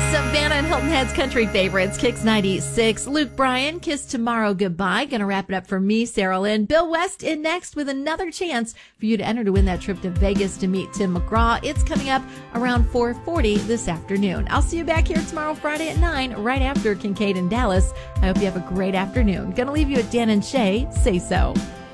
Savannah and Hilton Head's country favorites, Kicks 96. Luke Bryan, Kiss Tomorrow Goodbye. Gonna wrap it up for me, Sarah Lynn. Bill West in next with another chance for you to enter to win that trip to Vegas to meet Tim McGraw. It's coming up around 4:40 this afternoon. I'll see you back here tomorrow, Friday at 9, right after Kincaid and Dallas. I hope you have a great afternoon. Gonna leave you at Dan and Shay. Say so.